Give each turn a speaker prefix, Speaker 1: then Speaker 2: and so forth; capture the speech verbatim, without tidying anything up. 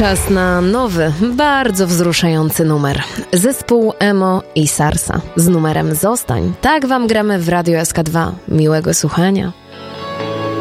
Speaker 1: Czas na nowy, bardzo wzruszający numer. Zespół Emo i Sarsa z numerem Zostań. Tak wam gramy w Radio S K dwa. Miłego słuchania.